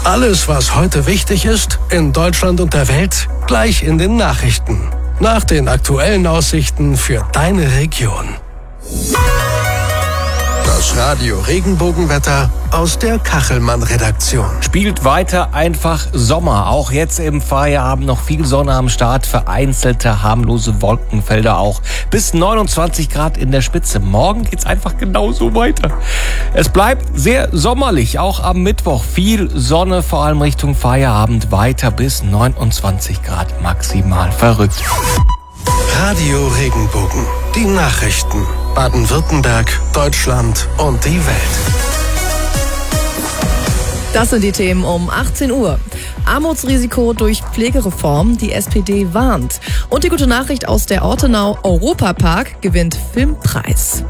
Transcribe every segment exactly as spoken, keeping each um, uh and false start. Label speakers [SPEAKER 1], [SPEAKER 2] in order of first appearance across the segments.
[SPEAKER 1] Alles, was heute wichtig ist, in Deutschland und der Welt, gleich in den Nachrichten. Nach den aktuellen Aussichten für deine Region. Das Radio Regenbogenwetter aus der Kachelmann-Redaktion.
[SPEAKER 2] Spielt weiter einfach Sommer. Auch jetzt im Feierabend noch viel Sonne am Start. Vereinzelte harmlose Wolkenfelder auch. Bis neunundzwanzig Grad in der Spitze. Morgen geht's einfach genauso weiter. Es bleibt sehr sommerlich. Auch am Mittwoch viel Sonne, vor allem Richtung Feierabend. Weiter bis neunundzwanzig Grad maximal. Verrückt.
[SPEAKER 1] Radio Regenbogen. Die Nachrichten. Baden-Württemberg, Deutschland und die Welt.
[SPEAKER 3] Das sind die Themen um achtzehn Uhr. Armutsrisiko durch Pflegereform, die S P D warnt. Und die gute Nachricht aus der Ortenau, Europapark gewinnt Filmpreis.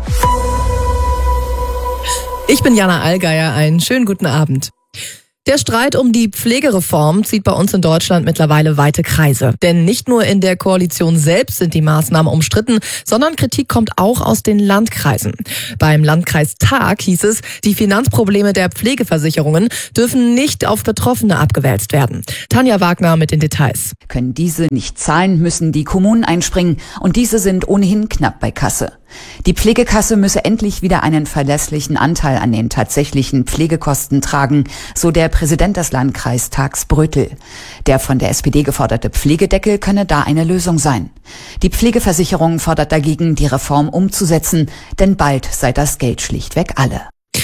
[SPEAKER 3] Ich bin Jana Allgeier, einen schönen guten Abend. Der Streit um die Pflegereform zieht bei uns in Deutschland mittlerweile weite Kreise. Denn nicht nur in der Koalition selbst sind die Maßnahmen umstritten, sondern Kritik kommt auch aus den Landkreisen. Beim Landkreistag hieß es, die Finanzprobleme der Pflegeversicherungen dürfen nicht auf Betroffene abgewälzt werden. Tanja Wagner mit den Details.
[SPEAKER 4] Können diese nicht zahlen, müssen die Kommunen einspringen und diese sind ohnehin knapp bei Kasse. Die Pflegekasse müsse endlich wieder einen verlässlichen Anteil an den tatsächlichen Pflegekosten tragen, so der Präsident des Landkreistags Brötel. Der von der S P D geforderte Pflegedeckel könne da eine Lösung sein. Die Pflegeversicherung fordert dagegen, die Reform umzusetzen, denn bald sei das Geld schlichtweg alle.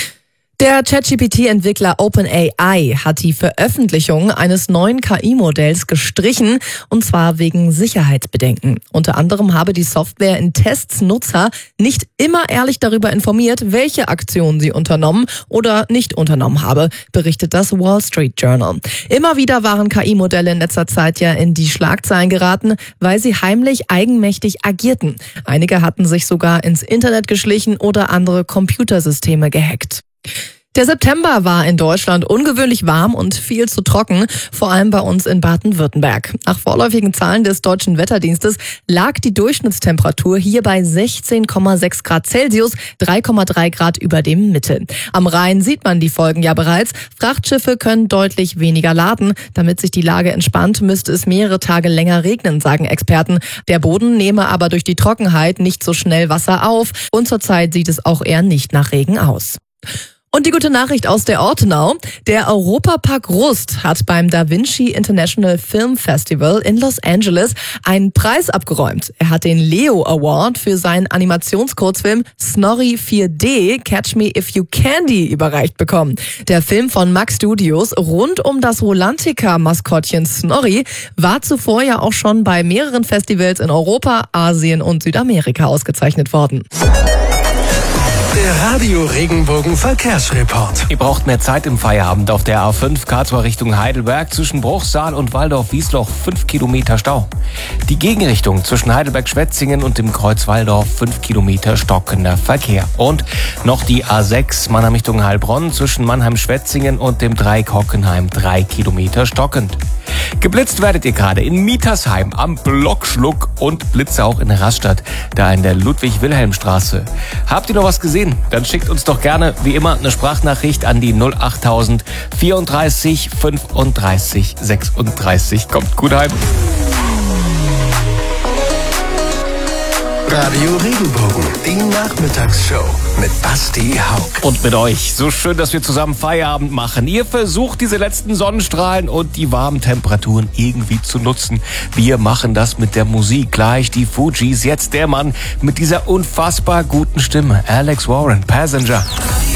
[SPEAKER 3] Der ChatGP T-Entwickler OpenAI hat die Veröffentlichung eines neuen K I-Modells gestrichen, und zwar wegen Sicherheitsbedenken. Unter anderem habe die Software in Tests Nutzer nicht immer ehrlich darüber informiert, welche Aktionen sie unternommen oder nicht unternommen habe, berichtet das Wall Street Journal. Immer wieder waren K I-Modelle in letzter Zeit ja in die Schlagzeilen geraten, weil sie heimlich eigenmächtig agierten. Einige hatten sich sogar ins Internet geschlichen oder andere Computersysteme gehackt. Der September war in Deutschland ungewöhnlich warm und viel zu trocken, vor allem bei uns in Baden-Württemberg. Nach vorläufigen Zahlen des Deutschen Wetterdienstes lag die Durchschnittstemperatur hier bei sechzehn Komma sechs Grad Celsius, drei Komma drei Grad über dem Mittel. Am Rhein sieht man die Folgen ja bereits. Frachtschiffe können deutlich weniger laden. Damit sich die Lage entspannt, müsste es mehrere Tage länger regnen, sagen Experten. Der Boden nehme aber durch die Trockenheit nicht so schnell Wasser auf und zurzeit sieht es auch eher nicht nach Regen aus. Und die gute Nachricht aus der Ortenau. Der Europapark Rust hat beim Da Vinci International Film Festival in Los Angeles einen Preis abgeräumt. Er hat den Leo Award für seinen Animationskurzfilm Snorri vier D Catch Me If You Candy überreicht bekommen. Der Film von Max Studios rund um das Rolantica-Maskottchen Snorri war zuvor ja auch schon bei mehreren Festivals in Europa, Asien und Südamerika ausgezeichnet worden.
[SPEAKER 1] Der Radio Regenbogen Verkehrsreport.
[SPEAKER 2] Ihr braucht mehr Zeit im Feierabend auf der A fünf Karlsruhe Richtung Heidelberg. Zwischen Bruchsal und Waldorf-Wiesloch fünf Kilometer Stau. Die Gegenrichtung zwischen Heidelberg-Schwetzingen und dem Kreuz Walldorf fünf Kilometer stockender Verkehr. Und noch die A sechs Mannheim Richtung Heilbronn zwischen Mannheim-Schwetzingen und dem Dreieck Hockenheim drei Kilometer stockend. Geblitzt werdet ihr gerade in Mietersheim am Blockschluck und Blitze auch in Rastatt, da in der Ludwig-Wilhelm-Straße. Habt ihr noch was gesehen? Dann schickt uns doch gerne, wie immer, eine Sprachnachricht an die null achttausend vierunddreißig fünfunddreißig sechsunddreißig. Kommt gut heim.
[SPEAKER 1] Radio Regenbogen, die Nachmittagsshow mit Basti Haug.
[SPEAKER 2] Und mit euch. So schön, dass wir zusammen Feierabend machen. Ihr versucht, diese letzten Sonnenstrahlen und die warmen Temperaturen irgendwie zu nutzen. Wir machen das mit der Musik. Gleich die Fugees. Jetzt der Mann mit dieser unfassbar guten Stimme. Alex Warren, Passenger.